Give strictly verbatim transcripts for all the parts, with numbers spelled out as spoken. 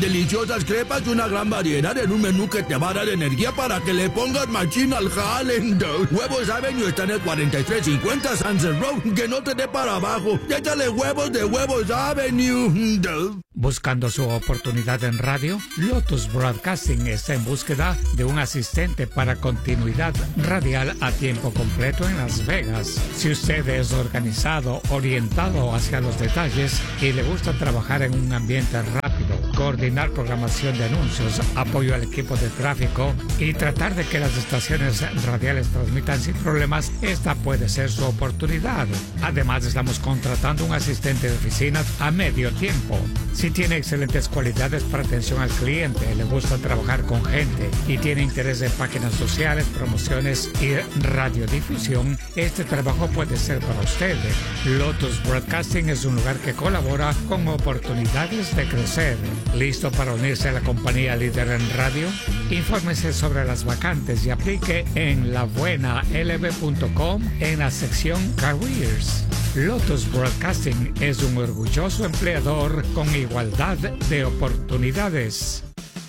deliciosas crepas y una gran variedad en un menú que te va a dar energía para que le pongas machín al jale. Huevos Avenue está en el cuarenta y tres cincuenta Sunset Road, que no te dé para abajo. Échale huevos de Huevos Avenue. Buscando su oportunidad en radio, Lotus Broadcasting está en búsqueda de un asistente para continuidad radial a tiempo completo en Las Vegas. Si usted es organizado, orientado hacia los detalles y le gusta trabajar en un ambiente rápido, coordinar programación de anuncios, apoyo al equipo de tráfico y tratar de que las estaciones radiales transmitan sin problemas, esta puede ser su oportunidad. Además, estamos contratando un asistente de oficina a medio tiempo. Si tiene excelentes cualidades para atención al cliente, le gusta trabajar con gente y tiene interés en páginas sociales, promociones y radiodifusión, este trabajo puede ser para usted. Lotus Broadcasting es un lugar que colabora con oportunidades de crecer. ¿Listo para unirse a la compañía líder en radio? Infórmese sobre las vacantes y aplique en la buena l b punto com en la sección Careers. Lotus Broadcasting es un orgulloso empleador con igualdad de oportunidades.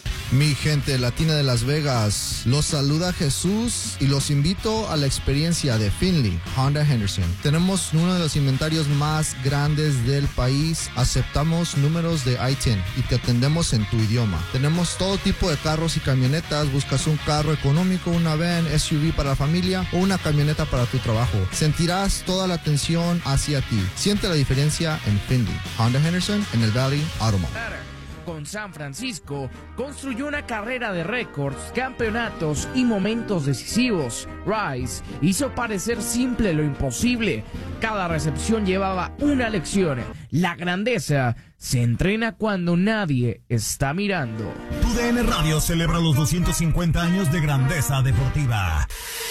Mi gente latina de Las Vegas, los saluda Jesús y los invito a la experiencia de Finley Honda Henderson. Tenemos uno de los inventarios más grandes del país, aceptamos números de I diez y te atendemos en tu idioma. Tenemos todo tipo de carros y camionetas, buscas un carro económico, una van, S U V para la familia o una camioneta para tu trabajo. Sentirás toda la atención hacia ti. Siente la diferencia en Finley Honda Henderson en el Valley Auto Mall. Con San Francisco, construyó una carrera de récords, campeonatos y momentos decisivos. Rice hizo parecer simple lo imposible. Cada recepción llevaba una lección. La grandeza se entrena cuando nadie está mirando. Tu D N Radio celebra los doscientos cincuenta años de grandeza deportiva.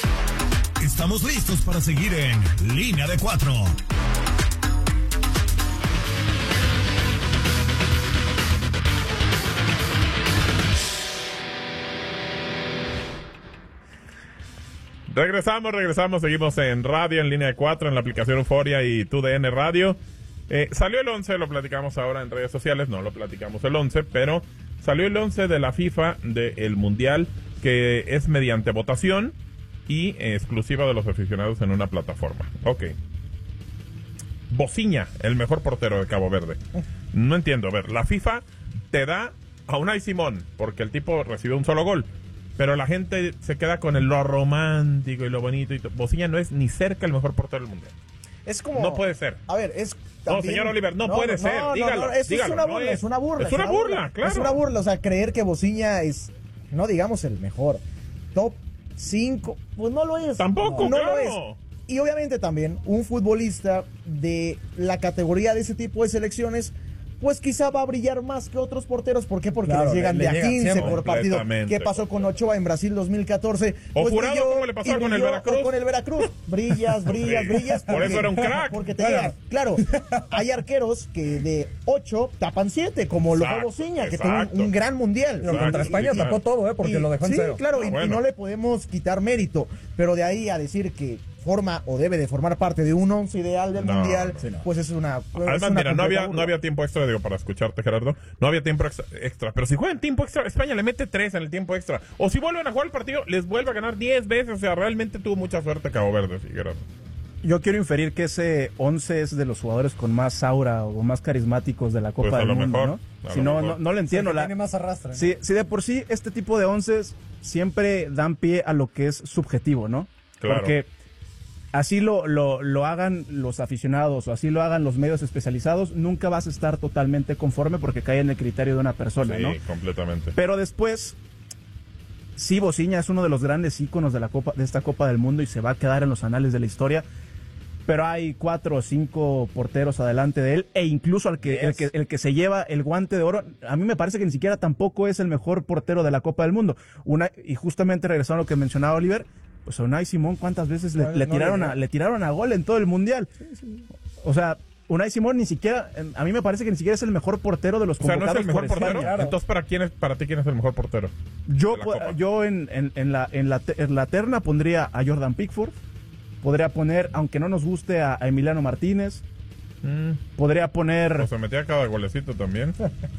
Estamos listos para seguir en Línea de Cuatro. Regresamos, regresamos, seguimos en radio, en Línea de Cuatro, en la aplicación Euforia y Tu D N Radio. Eh, salió el once, lo platicamos ahora en redes sociales, no lo platicamos el once, pero salió el once de la FIFA del Mundial, que es mediante votación y eh, exclusiva de los aficionados en una plataforma. Ok. Bociña, el mejor portero de Cabo Verde. No entiendo, a ver, la FIFA te da a Unai Simón, porque el tipo recibió un solo gol. Pero la gente se queda con el, lo romántico y lo bonito. Y Bociña no es ni cerca el mejor portero del mundial. Es como... No puede ser. A ver, es... También, no, señor Oliver, no, no puede no, ser. No, dígalo, no, eso dígalo, es una no burla, es, es una burla. Es una burla, burla, claro. Es una burla, o sea, creer que Bociña es, no digamos el mejor, top cinco, pues no lo es. Tampoco, no, no claro. lo es. Y obviamente también un futbolista de la categoría de ese tipo de selecciones, pues quizá va a brillar más que otros porteros. ¿Por qué? Porque claro, les llegan le, de le a quince siempre. Por partido. ¿Qué pasó con Ochoa en Brasil dos mil catorce? O pues Jurado, ¿cómo le pasó con el Veracruz? Con el Veracruz. Brillas, brillas, brillas. Porque, por eso era un crack. Porque te llegan. Claro, hay arqueros que de ocho tapan siete, como lo fue Bociña, que tuvo un, un gran mundial. Pero contra España sí, tapó claro. todo, ¿eh? Porque y, lo dejó en sí, cero. Claro, ah, y, bueno. y no le podemos quitar mérito. Pero de ahí a decir que forma o debe de formar parte de un once ideal del no, mundial, sí, no. pues es una... Además, es una mira, no había, no había tiempo extra, digo, para escucharte, Gerardo, no había tiempo extra, extra, pero si juegan tiempo extra, España le mete tres en el tiempo extra, o si vuelven a jugar el partido, les vuelve a ganar diez veces, o sea, realmente tuvo mucha suerte Cabo Verde, sí, Gerardo. Yo quiero inferir que ese once es de los jugadores con más aura o más carismáticos de la Copa pues del Mundo, mejor, ¿no? Si no, no, no lo entiendo. Sí, la... tiene más arrastre. Si, si de por sí este tipo de onces siempre dan pie a lo que es subjetivo, ¿no? Claro. Porque así lo, lo, lo hagan los aficionados o así lo hagan los medios especializados, nunca vas a estar totalmente conforme porque cae en el criterio de una persona, sí, ¿no? Completamente. Pero después, sí, Bociña es uno de los grandes íconos de la Copa, de esta Copa del Mundo y se va a quedar en los anales de la historia. Pero hay cuatro o cinco porteros adelante de él e incluso al que, el que el que se lleva el guante de oro, a mí me parece que ni siquiera tampoco es el mejor portero de la Copa del Mundo. Una, y justamente regresando a lo que mencionaba Oliver, pues a Unai Simón, ¿cuántas veces le, no, le, no tiraron le, a, le tiraron a gol en todo el Mundial? Sí, sí. O sea, Unai Simón ni siquiera, a mí me parece que ni siquiera es el mejor portero de los convocados. O sea, ¿no es el mejor por portero? España. Entonces, ¿para quién es, para ti quién es el mejor portero? Yo, yo en, en, en, la, en, la, en la terna pondría a Jordan Pickford. Podría poner, aunque no nos guste, a, a Emiliano Martínez. Mm. Podría poner... O se metía cada golecito también.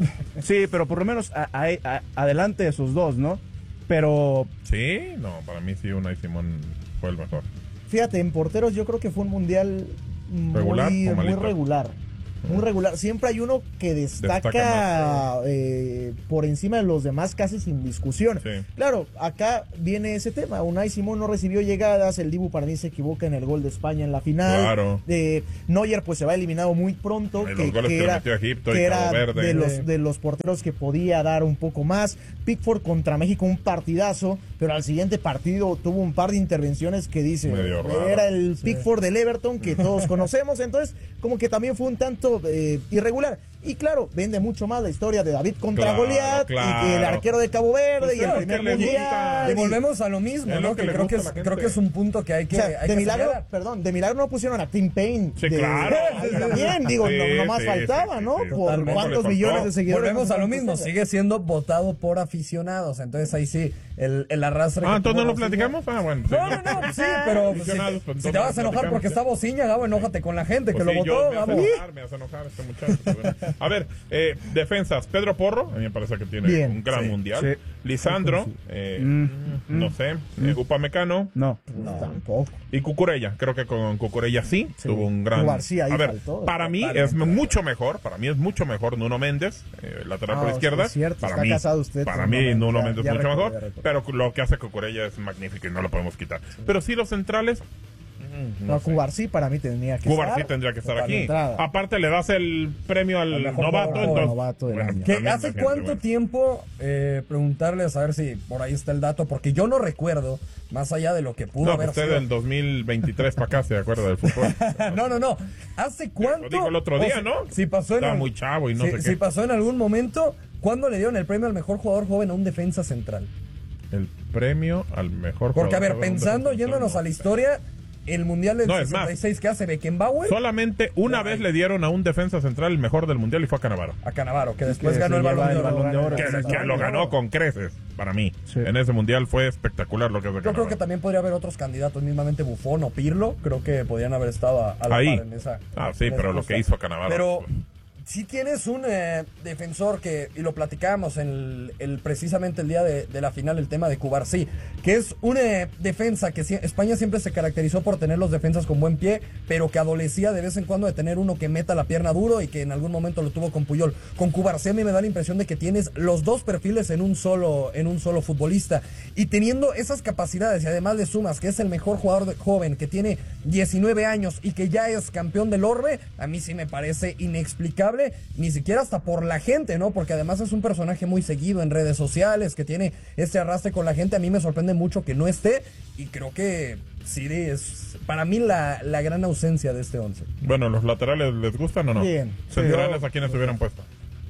Sí, pero por lo menos a, a, a, adelante de sus dos, ¿no? Pero... Sí, no, para mí sí, Unai Simón fue el mejor. Fíjate, en porteros yo creo que fue un mundial muy ¿Regular o muy regular. Muy regular. Siempre hay uno que destaca, destaca eh, por encima de los demás casi sin discusión. Sí. Claro, acá viene ese tema. Unai Simón no recibió llegadas. El Dibu para mí se equivoca en el gol de España en la final. Claro. Eh, Neuer pues se va eliminado muy pronto. Y que, los goles que que era, metió Egipto que y era Cabo Verde. de los, de los porteros que podía dar un poco más. Pickford contra México, un partidazo. Pero al siguiente partido tuvo un par de intervenciones que dice, era el sí. Pickford del Everton que todos conocemos. Entonces, como que también fue un tanto eh, irregular. Y claro, vende mucho más la historia de David contra claro, Goliat, claro. y que el arquero de Cabo Verde, pues y el primer mundial. Y volvemos a lo mismo, ¿no? Que, que creo, que es, creo que es un punto que hay que. O sea, hay de que milagro, señalar. perdón, de milagro no pusieron a Tim Payne. Sí, de, claro. También, digo, sí, no, nomás sí, faltaba, sí, ¿no? Sí, por totalmente. cuántos millones de seguidores. Volvemos a lo mismo, sigue siendo votado por aficionados. Entonces ahí sí, el, el arrastre. Ah, entonces no lo platicamos. Ah, bueno. No, no, no, sí, pero si te, pues, si te vas a enojar porque está Bociña, Gabo, enójate con la gente pues que sí, lo votó, me Gabo. hace enojar, me hace enojar este muchacho. A ver, eh, defensas. Pedro Porro, a mí me parece que tiene Bien, un gran sí, mundial. Sí. Lisandro, sí. Eh, mm, no mm, sé. Mm. Eh, Upamecano. No. No, tampoco. Y Cucurella. Creo que con Cucurella sí, sí. tuvo un gran. García ahí a ver, faltó, para mí es mucho mejor. Para mí es mucho mejor Nuno Méndez, eh, lateral ah, por izquierda. Es cierto, para está mí, casado usted. para mí Méndez, Nuno Méndez es mucho recuerdo, mejor. Pero lo que hace Cucurella es magnífico y no lo podemos quitar. Sí. Pero sí, los centrales. No, no Cubarsí para mí tendría que Cubarsí estar. tendría que estar aquí. Aparte le das el premio al novato. Entonces, novato del bueno, año. ¿Que ¿Hace gente, cuánto bueno. tiempo eh, preguntarles a ver si por ahí está el dato? Porque yo no recuerdo, más allá de lo que pudo no, haber usted sido. del dos mil veintitrés para acá se acuerda del fútbol. no, no, no. ¿Hace cuánto? Lo dijo el otro día, si, ¿no? Si pasó en Estaba el, muy chavo y no si, sé qué. Si pasó en algún momento, ¿cuándo le dieron el premio al mejor jugador joven a un defensa central? El premio al mejor Porque, jugador a ver, pensando, yéndonos a la historia, el mundial del no, sesenta y seis que hace Beckenbauer. Solamente una no, vez le dieron a un defensa central el mejor del mundial y fue a Cannavaro. A Cannavaro, que después que ganó el balón, el de balón de oro. Que, que, que lo ganó con creces, para mí. Sí. En ese mundial fue espectacular lo que hace Yo Cannavaro. Creo que también podría haber otros candidatos, mismamente Buffon o Pirlo. Creo que podrían haber estado a, a la Ahí. par en esa. Ah, sí, pero lo que hizo Cannavaro. Pero si tienes un eh, defensor que, y lo platicábamos en el, el, precisamente el día de, de la final, el tema de Cubarsí, que es una eh, defensa que si, España siempre se caracterizó por tener los defensas con buen pie, pero que adolecía de vez en cuando de tener uno que meta la pierna duro y que en algún momento lo tuvo con Puyol. Con Cubarsí a mí me da la impresión de que tienes los dos perfiles en un solo, en un solo futbolista, y teniendo esas capacidades y además le sumas que es el mejor jugador de, joven, que tiene diecinueve años y que ya es campeón del Orbe, a mí sí me parece inexplicable. Ni siquiera hasta por la gente, ¿no? Porque además es un personaje muy seguido en redes sociales, que tiene este arrastre con la gente. A mí me sorprende mucho que no esté, y creo que sí es para mí la, la gran ausencia de este once. Bueno, ¿los laterales les gustan o no? Bien. ¿Centrales sí, a quiénes hubieran puesto?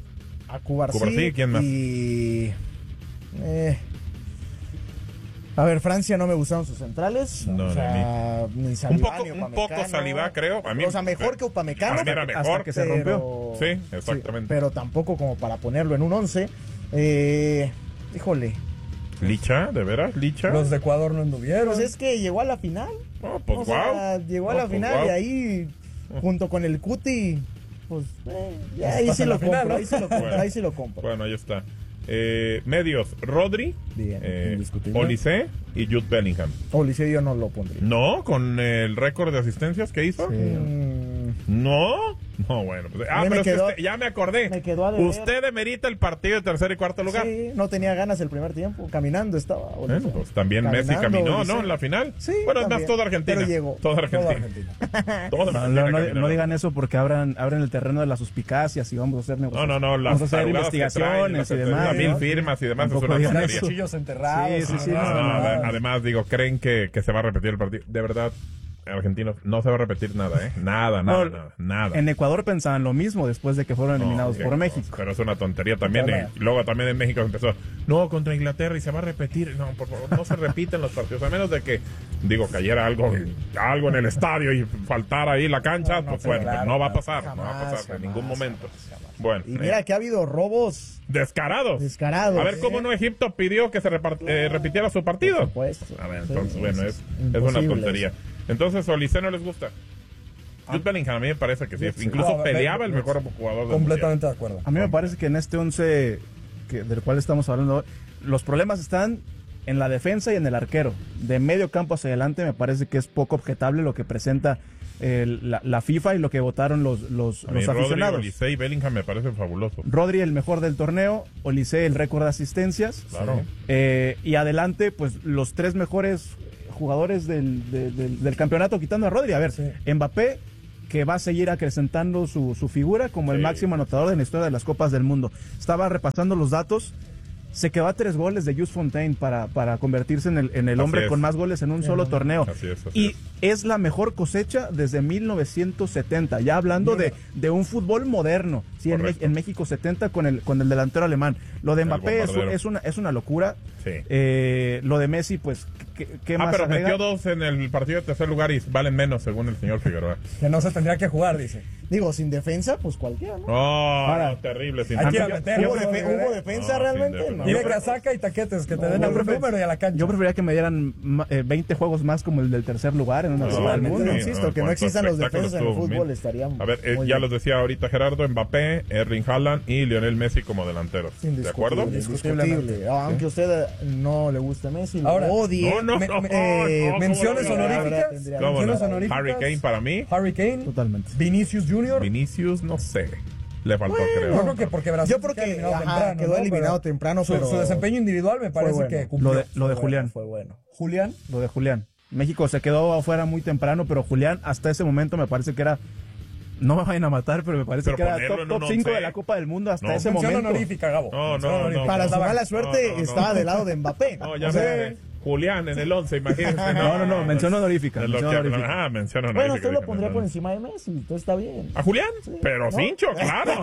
A Cubarsí. Cubarsí, ¿quién más? Y... Eh... A ver, Francia no me gustaron sus centrales. No, o sea, ni, ni Salivá, un poco, ni un poco Salivá, creo. A mí, o sea, mejor que Upamecano. Para mí era mejor. Hasta que se pero, rompió. Sí, exactamente. Sí, pero tampoco como para ponerlo en un once. Eh, híjole. ¿Licha? ¿De veras? ¿Licha? Los de Ecuador no anduvieron. Pues es que llegó a la final. Oh, pues o wow. sea, llegó a oh, la pues final wow. y ahí, junto con el Cuti, pues eh, ya, ahí, sí lo final, compro, ¿no? ahí sí lo compro. Bueno, ahí sí lo compro. Bueno, ahí está. Eh, medios, Rodri, Bien, eh, Olise y Jude Bellingham. Olise yo no lo pondría. No, con el récord de asistencias que hizo. Sí. No, no, bueno. Pues, ah, pero quedó, usted, ya me acordé. Me quedó a usted demerita el partido de tercer y cuarto lugar. Sí, no tenía ganas el primer tiempo. Caminando estaba. Bueno, pues también Caminando, Messi caminó, Olise. ¿no? En la final. Sí. Bueno, es también, más, toda Argentina. Pero llegó. Toda Argentina. Toda Argentina. Toda no, Argentina no, no, no digan eso porque abran, abran el terreno de las suspicias y vamos a hacer negocios. No, no, no. Vamos a hacer investigaciones traen, y demás. Mil firmas y demás. Es una cuchillos enterrados. Sí, sí, sí. No, no, no, además, digo, creen que, que se va a repetir el partido. De verdad. Argentinos, no se va a repetir nada, ¿eh? Nada, nada, no, nada, nada. En Ecuador pensaban lo mismo después de que fueron eliminados no, por México. No, pero es una tontería también. Eh. Luego también en México empezó, no, contra Inglaterra y se va a repetir. No, por favor, no se repiten los partidos. A menos de que, digo, cayera algo, algo en el estadio y faltara ahí la cancha, no, no, pues bueno, claro, no va a pasar, jamás, no va a pasar jamás, en ningún jamás, momento. Jamás. Bueno. Y mira eh. que ha habido robos. Descarados. Descarados. A ver cómo no Egipto pidió que se repart- eh, repitiera su partido. Por supuesto. A ver, entonces, sí, bueno, es, es una tontería. Entonces, Olise no les gusta. Jude Bellingham a mí me parece que sí. Incluso no, peleaba el mejor jugador del completamente de acuerdo. A mí me parece que en este once que, del cual estamos hablando, los problemas están en la defensa y en el arquero. De medio campo hacia adelante me parece que es poco objetable lo que presenta eh, la, la FIFA y lo que votaron los, los, los aficionados. Rodri, Olise y Bellingham me parecen fabulosos. Rodri el mejor del torneo, Olise el récord de asistencias. Claro. Eh, y adelante, pues los tres mejores jugadores del, del, del, del campeonato, quitando a Rodri. A ver, sí. Mbappé, que va a seguir acrecentando su, su figura como el sí. máximo anotador de la historia de las Copas del Mundo. Estaba repasando los datos. Se quedó a tres goles de Jules Fontaine para, para convertirse en el, en el hombre con más goles en un sí, solo torneo. Así es, así y es. es la mejor cosecha desde mil novecientos setenta, ya hablando de, de un fútbol moderno. Sí, en, en México setenta con el, con el delantero alemán. Lo de Mbappé es, es, una, es una locura. Sí. Eh, lo de Messi, pues, ¿qué, qué ah, más pero agrega? Metió dos en el partido de tercer lugar y valen menos, según el señor Figueroa. Que no se tendría que jugar, dice. Digo, sin defensa, pues cualquiera, ¿no? Oh, Ahora, no, terrible. Sin defensa. ¿Hubo, defe ¿Hubo defensa no, realmente? No. Dile casaca y taquetes, que te no, den el número y a la cancha. Yo preferiría que me dieran eh, veinte juegos más como el del tercer lugar en una no, Copa del Mundo. No, insisto, no, que no existan los defensas en el fútbol estarían. A ver, eh, ya los decía ahorita Gerardo, Mbappé, Erling Haaland y Lionel Messi como delanteros. ¿De acuerdo? Indiscutible. Aunque a usted no le guste Messi, ahora lo odie. No, no, no, eh, no, menciones honoríficas. Menciones honoríficas. Harry Kane para mí. Harry Kane. Totalmente. Vinicius Junior. Vinicius, no sé. Le faltó, bueno, creo. Yo creo que porque Brasil yo creo que eliminado ajá, temprano, quedó ¿no? eliminado pero temprano, pero su, su desempeño individual me parece bueno. que cumplió. Lo de, lo de fue Julián. Bueno, fue bueno. Julián. Lo de Julián. México se quedó afuera muy temprano, pero Julián hasta ese momento me parece que era... No me vayan a matar, pero me parece pero que era top, top cinco de la Copa del Mundo hasta no. ese Mención momento. honorífica, Gabo. No, no, no. Para no, su mala suerte no, no, estaba no. del lado de Mbappé. No, ya o sé. sea, Julián en el once, imagínense. No, no, no, mención honorífica. Mención que, honorífica. Ah, mención honorífica. Bueno, usted lo pondría por encima de Messi, entonces está bien. ¿A Julián? Sí, pero ¿no? cincho, claro.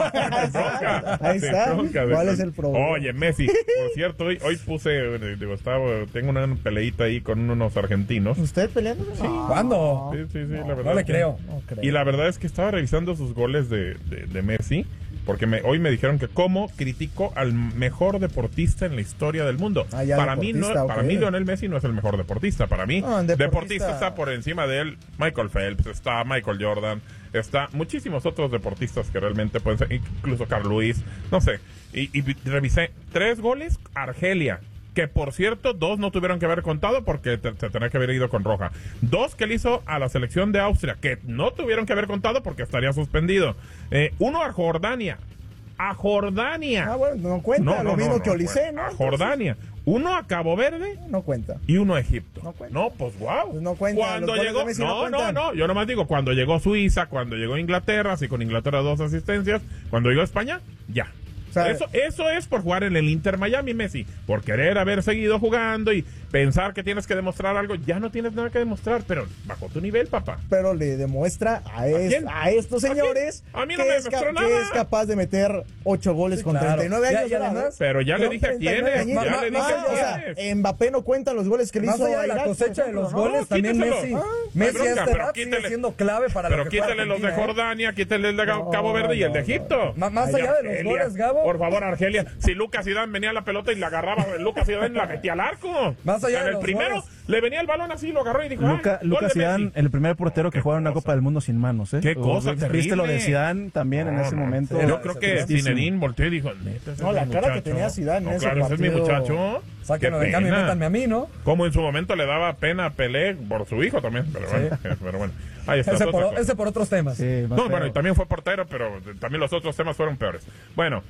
Ahí está. ¿Cuál es el problema? Oye, Messi, por cierto, hoy, hoy puse, digo, estaba, tengo una peleita ahí con unos argentinos. ¿Usted peleando? Sí. ¿Cuándo? Sí, sí, sí, la verdad. No le creo. No creo. Y la verdad es que estaba revisando sus goles de, de, de Messi. Porque me, hoy me dijeron que cómo criticó al mejor deportista en la historia del mundo. Ah, ya, para mí no, okay. para mí Lionel Messi no es el mejor deportista. Para mí, no, deportista... deportista está por encima de él Michael Phelps, está Michael Jordan, está muchísimos otros deportistas que realmente pueden ser, incluso Carl Lewis, no sé. Y, y revisé tres goles, Argelia. Que por cierto, dos no tuvieron que haber contado porque te, te tenía que haber ido con roja. Dos que le hizo a la selección de Austria, que no tuvieron que haber contado porque estaría suspendido. Eh, uno a Jordania. A Jordania. Ah, bueno, no cuenta, no, lo no, mismo no, que Olise, ¿no? A Jordania. Uno a Cabo Verde. No cuenta. Y uno a Egipto. No cuenta. No, pues wow. Pues no cuenta. Cuando llegó, no, no, no, no, yo nomás digo, cuando llegó Suiza, cuando llegó Inglaterra, así con Inglaterra dos asistencias, cuando llegó España, ya. O sea, eso, eso es por jugar en el Inter Miami, Messi. Por querer haber seguido jugando y pensar que tienes que demostrar algo. Ya no tienes nada que demostrar, pero bajo tu nivel, papá. Pero le demuestra a, es, ¿A, a estos señores ¿A, ¿A mí no que, me es nada. que es capaz de meter ocho goles sí, con claro. treinta y nueve años. Ya, ya además, pero ya le dije a quiénes. Ya ma, le dije ma, a quiénes. Mbappé no cuenta los goles que le más hizo allá de la cosecha de los goles, no, también Messi. Ah, Messi a esta edad sigue siendo clave para pero lo que quítale los de Jordania, quítale el de Cabo Verde y el de Egipto. Más allá de los goles, Gabo. Por favor, Argelia. Si Lucas Zidane venía a la pelota y la agarraba, Lucas Zidane la metía al arco. Más allá en de el los primero goles. le venía el balón así, lo agarró y dijo, Luca, Lucas Zidane, el primer portero que juega en una Copa del Mundo sin manos, ¿eh? Qué cosa terrible. Viste lo de Zidane también no, en ese no, momento. Yo creo que Zinedine volteó y dijo, neta, no, la cara que tenía Zidane en no, ese claro, partido. Ese es mi muchacho. Sáquenlo de cambio y métanme a mí, ¿no? Como en su momento le daba pena a Pelé por su hijo también, pero sí. bueno, pero bueno. Ahí está. Ese por, ese por otros temas. Sí, no, feo. Bueno, y también fue portero, pero también los otros temas fueron peores. Bueno,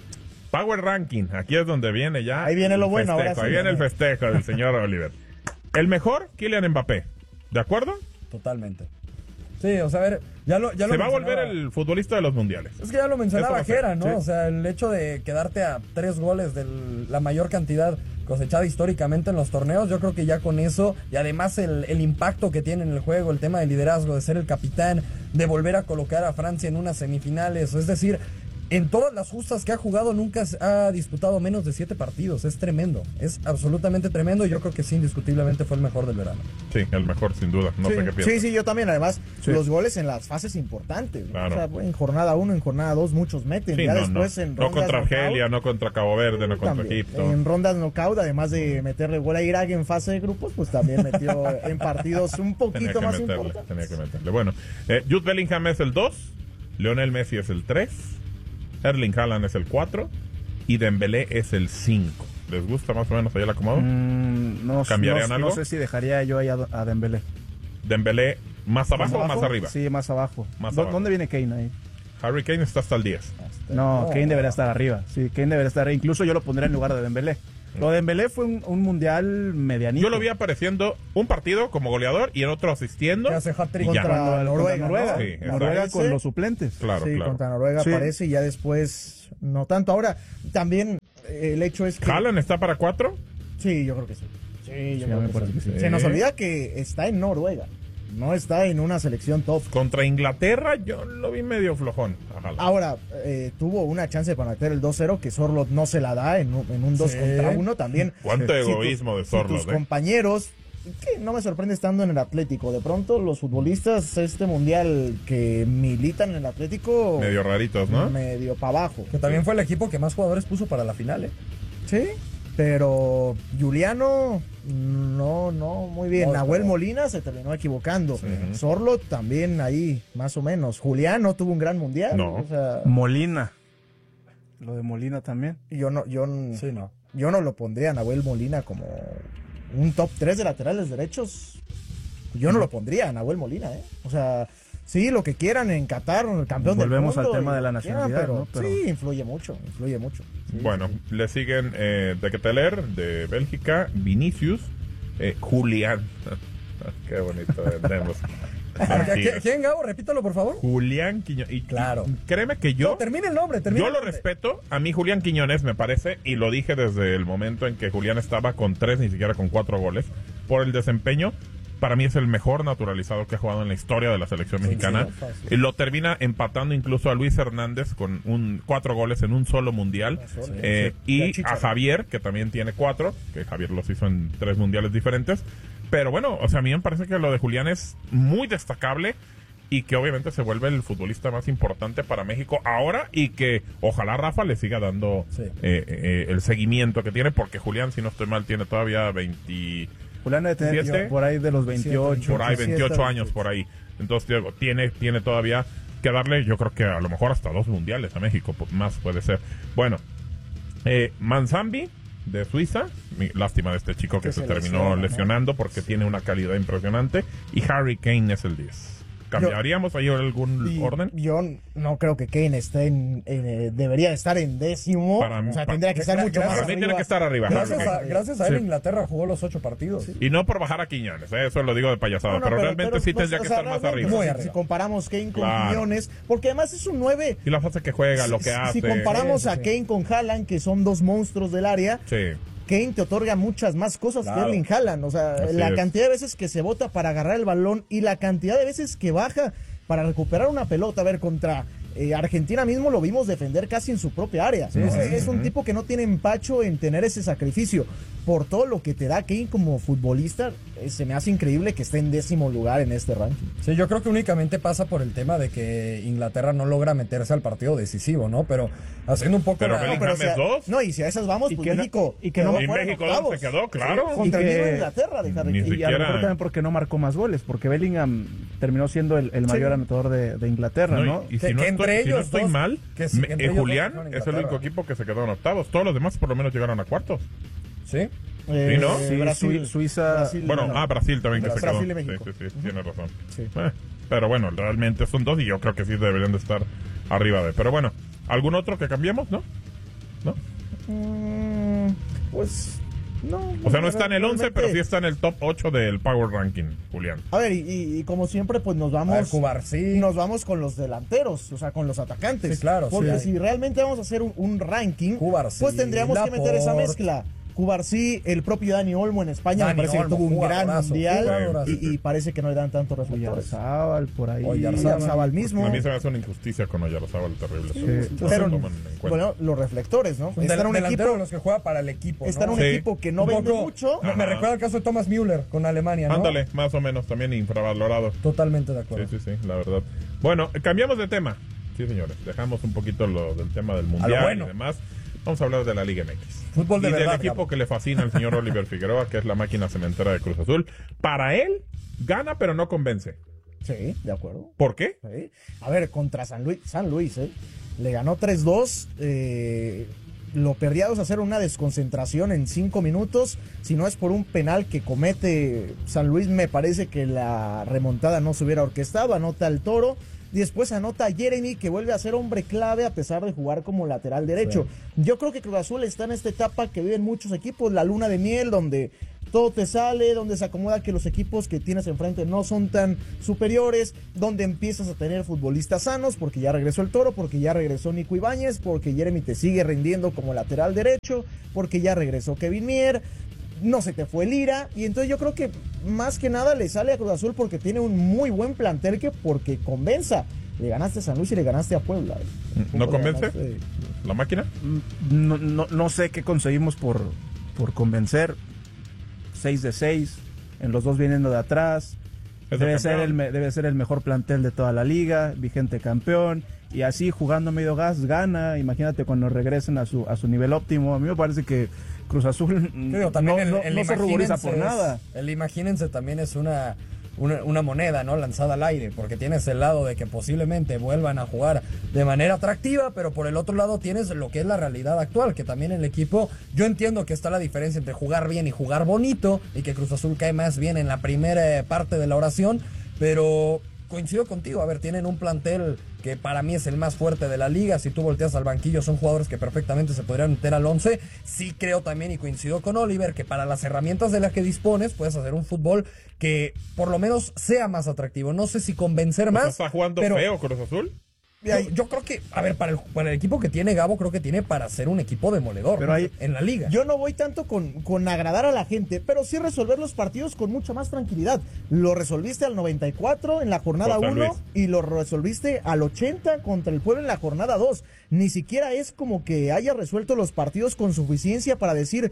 Power Ranking, aquí es donde viene ya. Ahí viene lo bueno, festejo, ahora sí. Ahí viene el festejo del señor Oliver. El mejor, Kylian Mbappé. ¿De acuerdo? Totalmente. Sí, o sea, a ver, ya lo, ya lo Se va a volver el futbolista de los mundiales. Es que ya lo mencionaba Jera, ¿no? Sí. O sea, el hecho de quedarte a tres goles de la mayor cantidad cosechada históricamente en los torneos, yo creo que ya con eso, y además el, el impacto que tiene en el juego, el tema de liderazgo, de ser el capitán, de volver a colocar a Francia en unas semifinales, es decir, en todas las justas que ha jugado nunca ha disputado menos de siete partidos. Es tremendo, es absolutamente tremendo y yo creo que sí, indiscutiblemente fue el mejor del verano. Sí, el mejor sin duda, no sí. sé qué piensas. Sí, sí, yo también, además, sí. los goles en las fases importantes. Claro. O sea, en jornada uno, en jornada dos, muchos meten. Sí, ya no, después no. en no contra Argelia, no contra Cabo Verde, no contra también. Egipto. En rondas knockout, además de meterle gol a Irak en fase de grupos, pues también metió en partidos un poquito más meterle, importantes. Tenía que meterle. Bueno, eh, Jude Bellingham es el dos, Lionel Messi es el tres, Erling Haaland es el cuatro y Dembélé es el cinco. ¿Les gusta más o menos ahí el acomodo? Mm, no, ¿Cambiarían no, algo? No sé si dejaría yo ahí a, a Dembélé. ¿Dembélé más abajo, ¿Más o más arriba? Sí, más abajo. Más ¿Dó- abajo. ¿Dónde viene Kane ahí? Harry Kane está hasta el diez. No, No. Kane debería estar arriba. Sí, Kane debería estar arriba. Incluso yo lo pondría en lugar de Dembélé. Lo de Dembélé fue un, un mundial medianito. Yo lo vi apareciendo un partido como goleador y en otro asistiendo. Que hace hat-trick y ya. contra Contra Noruega. Noruega, ¿no? Sí, Noruega Aparece. con los suplentes. Claro, Sí, claro. contra Noruega Sí. aparece y ya después no tanto. Ahora, también eh, el hecho es que... ¿Haaland está para cuatro? Sí, yo creo que sí. Sí, yo Sí, creo me que parece sí. que sí. Se nos Sí. olvida que está en Noruega, no está en una selección top. Contra Inglaterra yo lo vi medio flojón a Haaland. Ahora, eh, tuvo una chance para meter el dos cero que Sorloth no se la da en un, en un dos Sí. contra uno también. Cuánto Si tus- egoísmo de si Sorloth, tus ¿eh? compañeros, que no me sorprende estando en el Atlético, de pronto los futbolistas este mundial que militan en el Atlético... Medio raritos, ¿no? Medio para abajo. Que también fue el equipo que más jugadores puso para la final, ¿eh? Sí, pero Juliano, no, no, muy bien. No, Nahuel pero- Molina se terminó equivocando. Sorloth también ahí, más o menos. Julián no tuvo un gran mundial. No. O sea, Molina. Lo de Molina también. yo no, yo, n- Sí, no. yo no lo pondría a Nahuel Molina como un top tres de laterales derechos. Yo no lo pondría a Nahuel Molina, ¿eh? O sea, sí, lo que quieran en Qatar, el campeón Volvemos del mundo. al tema y de la lo que quieran, nacionalidad, pero, ¿no? Pero- Sí, influye mucho, influye mucho. Sí, Bueno, sí. le siguen eh, De Ketteler, de Bélgica, Vinicius, eh, Julián. Qué bonito vendemos. ¿Qui- ¿Quién, Gabo? Repítalo, por favor. Julián Quiñones. Y, Claro. y créeme que yo, No, termina el nombre, termina yo el lo nombre. respeto. A mí Julián Quiñones me parece, y lo dije desde el momento en que Julián estaba con tres, ni siquiera con cuatro goles, por el desempeño. Para mí es el mejor naturalizado que ha jugado en la historia de la selección mexicana. sí, fácil. Y lo termina empatando incluso a Luis Hernández con un cuatro goles en un solo mundial. Eh, Y a y Chicharo. a Javier, que también tiene cuatro, que Javier los hizo en tres mundiales diferentes. Pero bueno, o sea, a mí me parece que lo de Julián es muy destacable y que obviamente se vuelve el futbolista más importante para México ahora y que ojalá Rafa le siga dando Sí. eh, eh, el seguimiento que tiene, porque Julián, si no estoy mal, tiene todavía veinte... Julián debe tener ¿Siete? por ahí de los veintiocho. por ahí, veintisiete, veintiocho años por ahí. Entonces, digo, tiene, tiene todavía que darle, yo creo que a lo mejor hasta dos mundiales a México, po- más puede ser. Bueno, eh, Manzambi, de Suiza, mi- lástima de este chico que, Que se, se terminó lesiona, ¿no? lesionando porque tiene una calidad impresionante, y Harry Kane es el diez. ¿Cambiaríamos ahí algún Y orden? Yo no creo que Kane esté en, en, eh, debería estar en décimo. Para mí- o sea, pa- tendría que estar Gra- mucho gracias. más Para mí arriba. tiene que estar arriba. Harry Gracias a, Kane. gracias a él, Sí. Inglaterra jugó los ocho partidos. Y no por bajar a Quiñones, ¿eh? Eso lo digo de payasada, No, no, pero, realmente pero, sí pues, tendría o que sea, estar más realmente, arriba. Muy si- arriba. Si comparamos Kane con Claro. Quiñones, porque además es un nueve. Y la fase que juega, lo que si, hace. si comparamos Sí, sí, a sí. Kane con Haaland, que son dos monstruos del área, Sí. Kane te otorga muchas más cosas Claro. que Erling Haaland. O sea, Así la es. cantidad de veces que se bota para agarrar el balón y la cantidad de veces que baja para recuperar una pelota. A ver, contra eh, Argentina mismo lo vimos defender casi en su propia área. ¿no? Es un tipo que no tiene empacho en tener ese sacrificio. Por todo lo que te da Kane como futbolista, eh, se me hace increíble que esté en décimo lugar en este ranking. Sí, yo creo que únicamente pasa por el tema de que Inglaterra no logra meterse al partido decisivo, ¿no? Pero haciendo un poco Pero la- Bellingham pero, o es sea, dos. no, y si a esas vamos, Y pues que no- México y que quedó no- Y fuera en México octavos. se quedó, claro. Contra Y el que- mismo Inglaterra de Harry Ni Kane. Y a lo mejor siquiera- también porque no marcó más goles, porque Bellingham terminó siendo el, el mayor anotador de, de Inglaterra, No, ¿no? y, y Que- si no que estoy, entre si no ellos estoy dos- mal, que sí, me- que entre eh, ellos dos Julián fueron es el Inglaterra. único equipo que se quedó en octavos. Todos los demás por lo menos llegaron a cuartos. ¿Sí? Eh, Sí, ¿no? Sí, Brasil, Sui- Suiza- Brasil, Bueno, no. ah, Brasil también que se Brasil quedó. y México. Sí, sí, sí, tienes razón. Sí. Eh, pero bueno, realmente son dos y yo creo que sí deberían de estar arriba de. Pero bueno, ¿algún otro que cambiemos, no? ¿No? Mm, pues no. O sea, no está en el once, realmente- pero sí está en el top ocho del Power Ranking, Julián. A ver, y, y- y como siempre, pues nos A ver, vamos. Cubarsí. Nos vamos con los delanteros, o sea, con los atacantes. Sí, claro, Porque sí. si realmente vamos a hacer un, un ranking, Cubarsí, pues tendríamos que meter esa Laporte. mezcla. Cubarsí, el propio Dani Olmo en España, Dani me parece Olmo, que tuvo un gran mundial y, y parece que no le dan tanto reflectores. Oyarzábal, por ahí. Oyarzábal mismo. A mí se me hace una injusticia con Oyarzábal terrible. Sí. Sí. Pero, bueno, los reflectores, ¿no? Están un equipo de los que juega para el equipo, ¿no? Están un sí. equipo que no un vende poco, mucho. Me, me recuerda el caso de Thomas Müller con Alemania, ¿no? Ándale, más o menos, también infravalorado. Totalmente de acuerdo. Sí, sí, sí, la verdad. Bueno, cambiamos de tema. Sí, señores, dejamos un poquito lo del tema del mundial bueno. y demás. Vamos a hablar de la Liga M X. Fútbol de y verdad, del equipo Gabo. que le fascina al señor Oliver Figueroa, que es la máquina cementera de Cruz Azul. Para él, gana pero no convence. Sí, de acuerdo. ¿Por qué? Sí. A ver, contra San Luis, San Luis, ¿eh? Le ganó tres dos, eh, lo perdía dos a cero, una desconcentración en cinco minutos. Si no es por un penal que comete San Luis, me parece que la remontada no se hubiera orquestado. Anota el Toro. Y después anota a Jeremy, que vuelve a ser hombre clave a pesar de jugar como lateral derecho. Sí. Yo creo que Cruz Azul está en esta etapa que viven muchos equipos, la luna de miel, donde todo te sale, donde se acomoda que los equipos que tienes enfrente no son tan superiores, donde empiezas a tener futbolistas sanos, porque ya regresó el Toro, porque ya regresó Nico Ibáñez, porque Jeremy te sigue rindiendo como lateral derecho, porque ya regresó Kevin Mier, no se te fue Lira, y entonces yo creo que más que nada le sale a Cruz Azul porque tiene un muy buen plantel que porque convenza. Le ganaste a San Luis y le ganaste a Puebla. ¿No convence ganaste... la máquina? No, no, no sé qué conseguimos por, por convencer. seis de seis, en los dos viniendo de atrás. Debe ser, el, debe ser el mejor plantel de toda la liga, vigente campeón. Y así jugando medio gas gana. Imagínate cuando regresen a su, a su nivel óptimo. A mí me parece que Cruz Azul Creo, también no, el, no, el no se ruboriza por es, nada. El imagínense también es una, una, una moneda, ¿no? Lanzada al aire, porque tienes el lado de que posiblemente vuelvan a jugar de manera atractiva, pero por el otro lado tienes lo que es la realidad actual, que también el equipo, yo entiendo que está la diferencia entre jugar bien y jugar bonito, y que Cruz Azul cae más bien en la primera parte de la oración, pero coincido contigo, a ver, tienen un plantel que para mí es el más fuerte de la liga. Si tú volteas al banquillo, son jugadores que perfectamente se podrían meter al once. Sí creo también, y coincido con Oliver, que para las herramientas de las que dispones, puedes hacer un fútbol que por lo menos sea más atractivo. No sé si convencer más. ¿Está jugando pero... feo Cruz Azul? Yo, yo creo que, a ver, para el, para el equipo que tiene Gabo, creo que tiene para ser un equipo demoledor, pero hay, en la liga. Yo no voy tanto con, con agradar a la gente, pero sí resolver los partidos con mucha más tranquilidad. Lo resolviste al noventa y cuatro en la jornada uno y lo resolviste al ochenta contra el Puebla en la jornada dos. Ni siquiera es como que haya resuelto los partidos con suficiencia para decir...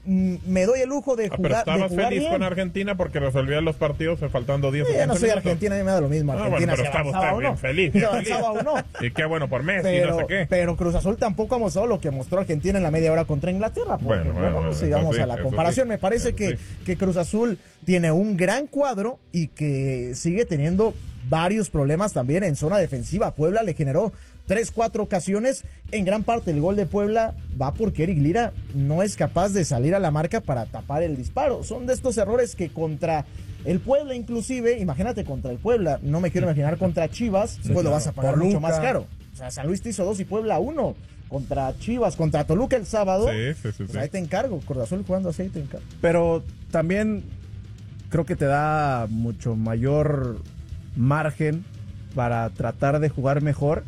me doy el lujo de jugar. Ah, pero estabas feliz bien. con Argentina porque resolvía los partidos faltando diez sí, ya no soy Argentina, a mí me da lo mismo. Argentina ah, bueno, pero estaba usted bien feliz. Bien feliz. No. Y qué bueno por Messi, pero, no sé qué. Pero Cruz Azul tampoco ha mostrado lo que mostró Argentina en la media hora contra Inglaterra. Bueno, bueno, bueno, si vamos sí, a la comparación, sí, me parece que, sí. que Cruz Azul tiene un gran cuadro y que sigue teniendo varios problemas también en zona defensiva. Puebla le generó tres, cuatro ocasiones. En gran parte el gol de Puebla va porque Eric Lira no es capaz de salir a la marca para tapar el disparo. Son de estos errores que contra el Puebla inclusive, imagínate contra el Puebla, no me quiero imaginar contra Chivas, sí, pues claro. Lo vas a pagar Toluca. Mucho más caro. O sea, San Luis te hizo dos y Puebla uno. Contra Chivas, contra Toluca el sábado. Sí, sí, sí, pues sí. Ahí te encargo, Cruz Azul jugando así, ahí te encargo. Pero también creo que te da mucho mayor margen para tratar de jugar mejor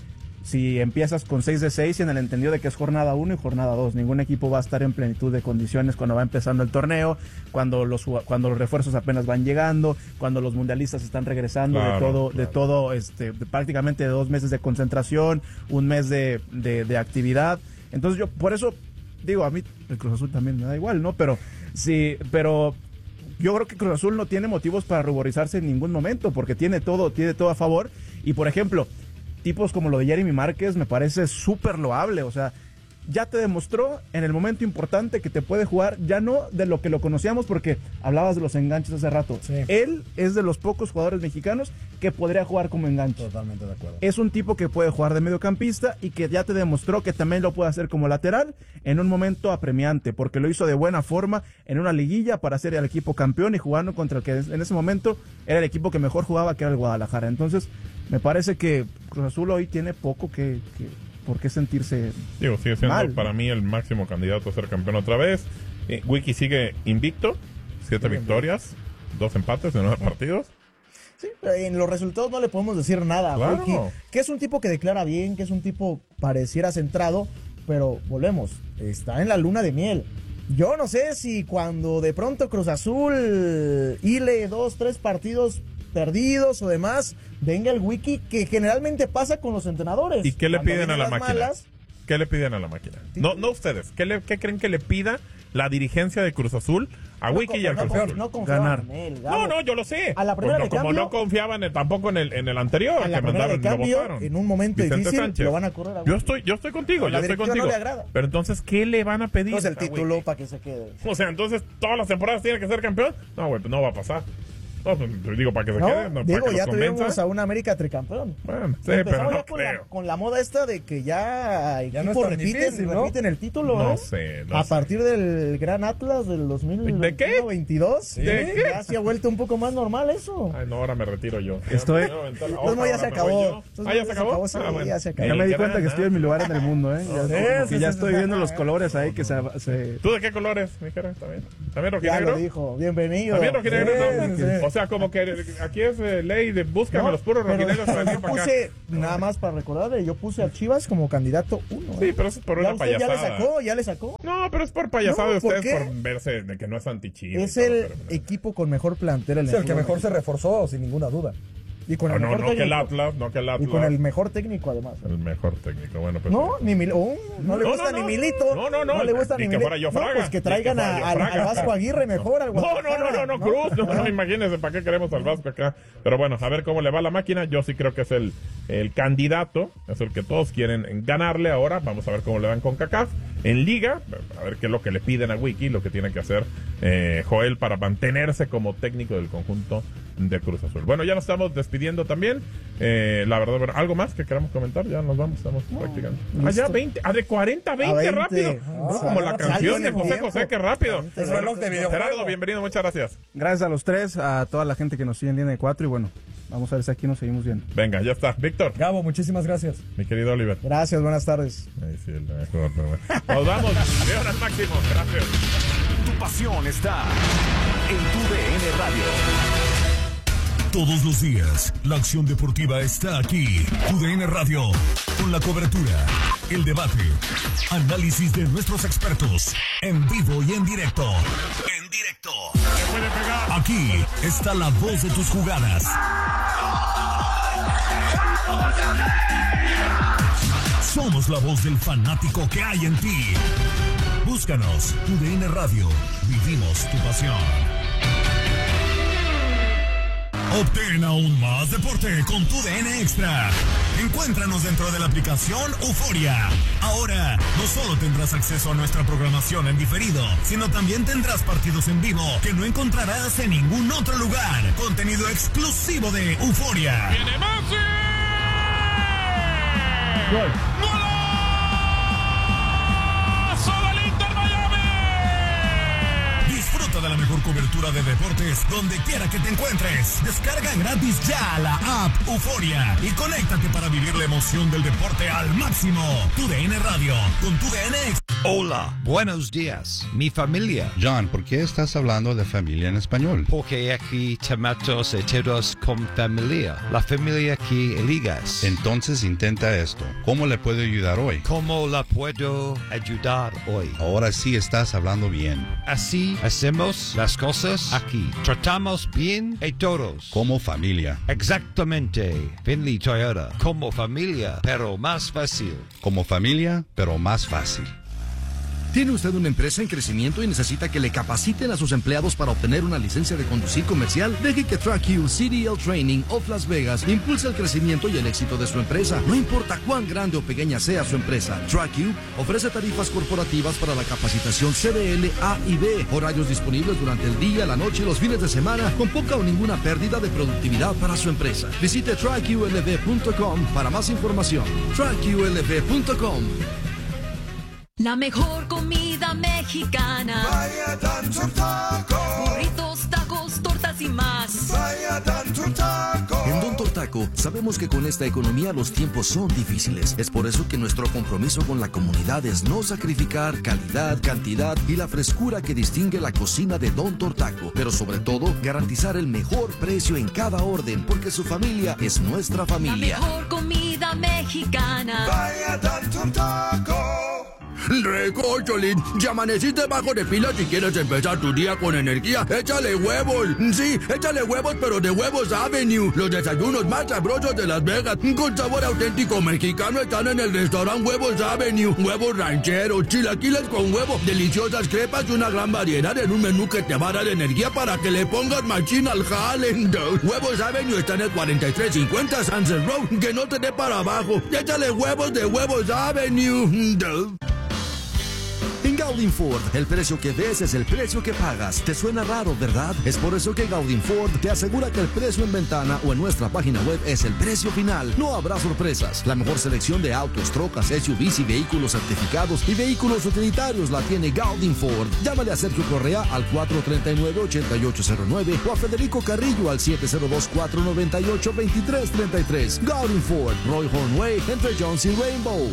si empiezas con seis de seis y en el entendido de que es jornada uno y jornada dos. Ningún equipo va a estar en plenitud de condiciones cuando va empezando el torneo, cuando los cuando los refuerzos apenas van llegando, cuando los mundialistas están regresando claro, de todo, claro. de todo, este, de prácticamente de dos meses de concentración, un mes de, de, de actividad. Entonces yo, por eso digo, a mí el Cruz Azul también me da igual, ¿no? Pero sí, pero yo creo que Cruz Azul no tiene motivos para ruborizarse en ningún momento, porque tiene todo, tiene todo a favor. Y por ejemplo, tipos como lo de Jeremy Márquez me parece súper loable, o sea, ya te demostró en el momento importante que te puede jugar, ya no de lo que lo conocíamos, porque hablabas de los enganches hace rato. Sí. Él es de los pocos jugadores mexicanos que podría jugar como enganche. Totalmente de acuerdo. Es un tipo que puede jugar de mediocampista y que ya te demostró que también lo puede hacer como lateral en un momento apremiante, porque lo hizo de buena forma en una liguilla para ser el equipo campeón y jugando contra el que en ese momento era el equipo que mejor jugaba, que era el Guadalajara. Entonces, me parece que Cruz Azul hoy tiene poco que... que ¿por qué sentirse Digo, sigue siendo mal? Para mí el máximo candidato a ser campeón otra vez. Eh, Wiki sigue invicto, siete sí, victorias, bien. dos empates en nueve partidos. Sí, en los resultados no le podemos decir nada a claro. Wiki, que es un tipo que declara bien, que es un tipo pareciera centrado, pero volvemos, está en la luna de miel. Yo no sé si cuando de pronto Cruz Azul hile dos, tres partidos perdidos o demás, venga el wiki, que generalmente pasa con los entrenadores. ¿Y qué le piden a la máquina? Malas, ¿Qué le piden a la máquina? No, no ustedes. ¿Qué, le, ¿Qué creen que le pida la dirigencia de Cruz Azul a no, Wiki y al no, Cruz Azul? No ganar. En él, no, no, yo lo sé. A la primera pues de no, cambio, como no confiaban en, tampoco en el, en el anterior. A la que primera mandaron, de cambio, lo en un momento Vicente difícil, Sánchez. lo van a correr a Yo estoy, yo estoy contigo, yo estoy contigo. No le agrada. Pero entonces, ¿qué le van a pedir? Entonces el título para que se quede. O sea, entonces, ¿todas las temporadas tiene que ser campeón? No, güey, pues no va a pasar. No, pues, digo, para que se no, quede. No, digo, para que ya tuvimos tuvimos a una América tricampeón. Bueno, sí, pero no ya con, creo. La, con la moda esta de que ya, ya equipos no repiten, difícil, ¿no? repiten el título. No ¿eh? sé. No a sé. partir del Gran Atlas del dos mil veintidós. ¿Sí? ¿De qué? Ya se ha vuelto un poco más normal eso. Ay, no, ahora me retiro yo. Estoy... Entonces, ya se acabó. Ah, ya se acabó. Sí, ah, bueno. ya se acabó. Ya me di cuenta que estoy en mi lugar en el mundo, ¿eh? Ya, Sí, que sí, ya sí, estoy sí, viendo sí, los sí. colores ahí que se... se... ¿Tú de qué colores, mijera? ¿También? ¿También Ya rojinegro? lo dijo. Bienvenido. ¿También rojinegro? Sí, no? sí. O sea, como que aquí es eh, ley de búscame No, los puros pero rojinegros para yo venir para acá. puse, nada más para recordar, yo puse a Chivas como candidato uno. ¿eh? Sí, pero eso es por ya una usted ya payasada. le sacó, ya le sacó. No, pero es por payasada No, de ¿por ustedes qué? por verse de que no es anti-Chivas. Es el equipo con mejor plantel en Es el que mejor se reforzó, sin ninguna duda. Y con No, el no, mejor no que el técnico. Atlas, no que el Atlas. Y con el mejor técnico además. El mejor técnico, bueno, pues. No, ni Mil... oh, no le No, gusta no, ni no. Milito. No, no, no. le gusta Ni ni que Milito. fuera yo No, Fraga. pues que Ni que traigan fuera a- yo al, Fraga. al Vasco Aguirre mejor. Al No, no, no, no, no, Cruz, no, no, imagínense, ¿para qué queremos al Vasco acá? Pero bueno, a ver cómo le va la máquina. Yo sí creo que es el, el candidato, es el que todos quieren ganarle ahora. Vamos a ver cómo le dan con CACAF. En Liga, a ver qué es lo que le piden a Wiki, lo que tiene que hacer eh, Joel para mantenerse como técnico del conjunto de Cruz Azul. Bueno, ya nos estamos despidiendo también. Eh, la verdad, bueno, ¿algo más que queramos comentar? Ya nos vamos, estamos no, practicando. Ah, ya veinte, ah, de cuarenta a veinte, rápido. Ah, No, como la canción de José tiempo. José, qué rápido. Es reloj de videojuego. Gerardo, bienvenido, muchas gracias. Gracias a los tres, a toda la gente que nos sigue en línea de cuatro y bueno, vamos a ver si aquí nos seguimos viendo. Venga, ya está. Víctor. Gabo, muchísimas gracias. Mi querido Oliver. Gracias, buenas tardes. Ahí sí, el mejor. Nos vamos. León al máximo. Gracias. Tu pasión está en tu D N Radio. Todos los días, la acción deportiva está aquí. Tu D N Radio, con la cobertura, el debate, análisis de nuestros expertos, en vivo y en directo. En directo. Aquí está la voz de tus jugadas. Somos la voz del fanático que hay en ti. Búscanos, Tu D N Radio. Vivimos tu pasión. Obtén aún más deporte con Tu D N Extra. Encuéntranos dentro de la aplicación Euforia. Ahora, no solo tendrás acceso a nuestra programación en diferido, sino también tendrás partidos en vivo que no encontrarás en ningún otro lugar. Contenido exclusivo de Euforia. ¡Viene Messi! Gol. ¡Golazo del Inter Miami! Disfruta de la mejor cobertura de deportes donde quiera que te encuentres. Descarga gratis ya la app Euforia y conéctate para vivir la emoción del deporte al máximo. Tu D N Radio con Tu D N. Hola, buenos días, mi familia. John, ¿por qué estás hablando de familia en español? Porque aquí tomamos enteros con familia, la familia que eligas. Entonces intenta esto. ¿Cómo le puedo ayudar hoy? ¿Cómo la puedo ayudar hoy? Ahora sí estás hablando bien. Así hacemos las cosas aquí. Tratamos bien a todos. Como familia. Exactamente. Finley Toyota. Como familia, pero más fácil. Como familia, pero más fácil. ¿Tiene usted una empresa en crecimiento y necesita que le capaciten a sus empleados para obtener una licencia de conducir comercial? Deje que TrackU C D L Training of Las Vegas impulse el crecimiento y el éxito de su empresa. No importa cuán grande o pequeña sea su empresa, TrackU ofrece tarifas corporativas para la capacitación C D L A y B, horarios disponibles durante el día, la noche y los fines de semana, con poca o ninguna pérdida de productividad para su empresa. Visite track U L V punto com para más información. track U L V punto com. La mejor comida mexicana. Vaya Tanto Taco. Burritos, tacos, tortas y más. Vaya Tanto Taco. En Don Tortaco sabemos que con esta economía los tiempos son difíciles. Es por eso que nuestro compromiso con la comunidad es no sacrificar calidad, cantidad y la frescura que distingue la cocina de Don Tortaco. Pero sobre todo, garantizar el mejor precio en cada orden, porque su familia es nuestra familia. La mejor comida mexicana. Vaya Tanto Taco. Recocholín, ya amaneciste bajo de pilas y quieres empezar tu día con energía. Échale huevos. Sí, échale huevos, pero de Huevos Avenue. Los desayunos más sabrosos de Las Vegas, con sabor auténtico mexicano, están en el restaurante Huevos Avenue. Huevos rancheros, chilaquiles con huevo, deliciosas crepas y una gran variedad en un menú que te va a dar energía para que le pongas machín al jale. Huevos Avenue está en el cuarenta y tres cincuenta Sunset Road. Que no te dé para abajo. Échale huevos de Huevos Avenue. En Gaudin Ford, el precio que ves es el precio que pagas. ¿Te suena raro, verdad? Es por eso que Gaudin Ford te asegura que el precio en ventana o en nuestra página web es el precio final. No habrá sorpresas. La mejor selección de autos, trocas, S U Vs y vehículos certificados y vehículos utilitarios la tiene Gaudin Ford. Llámale a Sergio Correa al cuatro tres nueve, ocho ocho cero nueve o a Federico Carrillo al siete cero dos, cuatro nueve ocho, dos tres tres tres. Gaudin Ford, Roy Hornway, entre Jones y Rainbow.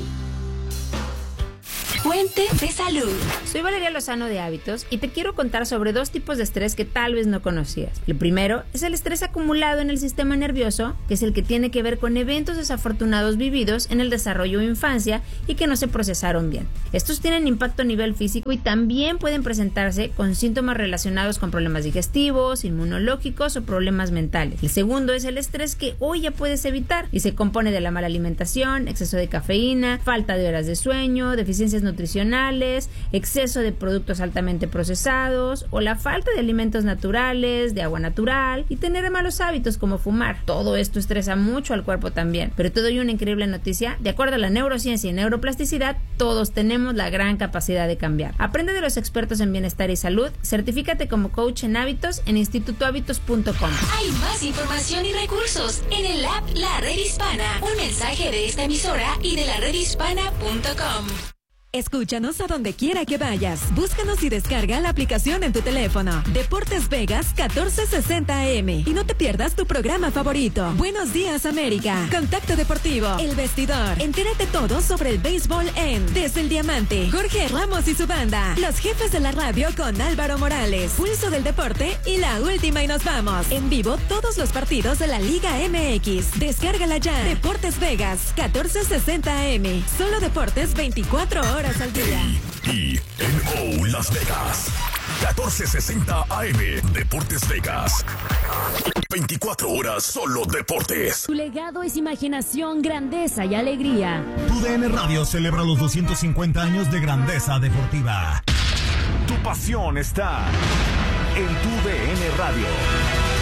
Fuente de salud. Soy Valeria Lozano de Hábitos y te quiero contar sobre dos tipos de estrés que tal vez no conocías. El primero es el estrés acumulado en el sistema nervioso, que es el que tiene que ver con eventos desafortunados vividos en el desarrollo o infancia y que no se procesaron bien. Estos tienen impacto a nivel físico y también pueden presentarse con síntomas relacionados con problemas digestivos, inmunológicos o problemas mentales. El segundo es el estrés que hoy ya puedes evitar y se compone de la mala alimentación, exceso de cafeína, falta de horas de sueño, deficiencias nutricionales, exceso de productos altamente procesados o la falta de alimentos naturales, de agua natural y tener malos hábitos como fumar. Todo esto estresa mucho al cuerpo también. Pero te doy una increíble noticia: de acuerdo a la neurociencia y neuroplasticidad, todos tenemos la gran capacidad de cambiar. Aprende de los expertos en bienestar y salud, certifícate como coach en hábitos en instituto hábitos punto com. Hay más información y recursos en el app La Red Hispana. Un mensaje de esta emisora y de la red hispana punto com. Escúchanos a donde quiera que vayas. Búscanos y descarga la aplicación en tu teléfono. Deportes Vegas catorce sesenta A M. Y no te pierdas tu programa favorito. Buenos días, América. Contacto Deportivo. El Vestidor. Entérate todo sobre el béisbol en Desde el Diamante. Jorge Ramos y su banda. Los jefes de la radio con Álvaro Morales. Pulso del Deporte y la última y nos vamos. En vivo todos los partidos de la Liga M X. Descárgala ya. Deportes Vegas catorce sesenta A M. Solo deportes veinticuatro horas al día. Y N O Las Vegas, catorce sesenta A M, Deportes Vegas. veinticuatro horas solo deportes. Tu legado es imaginación, grandeza y alegría. Tu D N Radio celebra los doscientos cincuenta años de grandeza deportiva. Tu pasión está en Tu D N Radio.